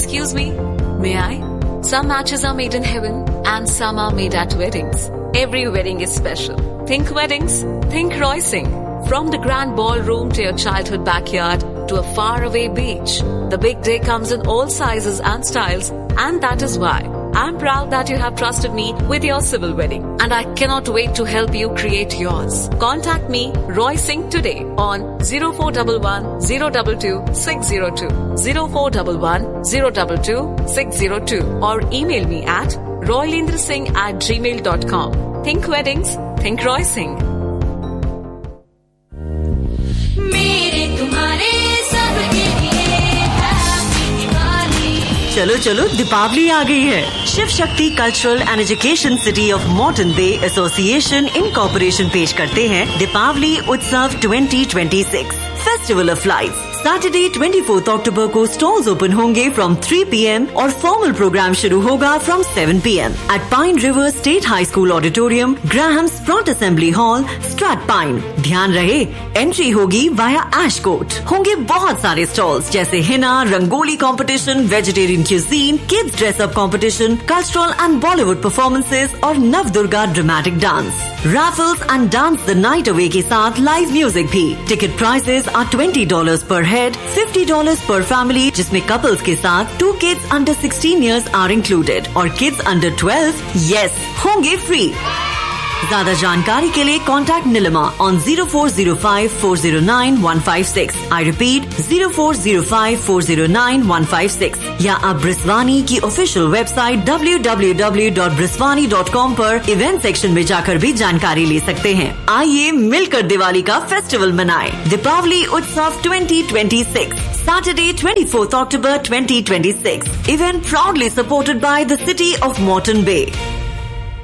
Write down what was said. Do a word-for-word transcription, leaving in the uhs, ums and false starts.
Excuse me, may I? Some matches are made in heaven and some are made at weddings. Every wedding is special. Think weddings, think Roysing. From the grand ballroom to your childhood backyard to a faraway beach, the big day comes in all sizes and styles, and that is why I'm proud that you have trusted me with your civil wedding, and I cannot wait to help you create yours. Contact me, Roy Singh, today on zero four one one, zero two two, six zero two, zero four one one, zero two two, six zero two, or email me at roylendrasingh at gmail dot com. Think weddings, think Roy Singh. चलो चलो दीपावली आ गई है। Shiv Shakti cultural and education city of Morton bay association incorporation पेश करते हैं दीपावली उत्सव twenty twenty six festival of life. Saturday चौबीस अक्टूबर को स्टॉल्स ओपन होंगे फ्रॉम थ्री पी एम और फॉर्मल प्रोग्राम शुरू होगा from seven P M eight pine river state high school auditorium, Graham स्प्रॉट assembly hall, straight pine. ध्यान रहे, entry होगी via एशकोट। होंगे बहुत सारे स्टॉल्स जैसे Hina, rangoli competition, vegetarian cuisine, kids dress up competition, cultural and Bollywood performances और नव Durga dramatic dance, Raffles and dance the night away के साथ लाइव म्यूजिक भी। Ticket prices are twenty dollars पर हेड, फिफ्टी डॉलर्स पर फैमिली, जिसमें कपल्स के साथ to kids under sixteen years are included और किड्स अंडर ट्वेल्व यस होंगे फ्री। ज्यादा जानकारी के लिए contact Nilima on zero four zero five four zero nine one five six. I repeat zero four zero five four zero nine one five six, या आप ब्रिस्वानी की official website W W W dot ब्रिस्वानी dot com पर event section में जाकर भी जानकारी ले सकते हैं। आइए मिलकर दिवाली का फेस्टिवल मनाएं। दीपावली उत्सव twenty twenty six Saturday twenty-fourth October twenty twenty-six. Event proudly supported by the City of Moreton Bay.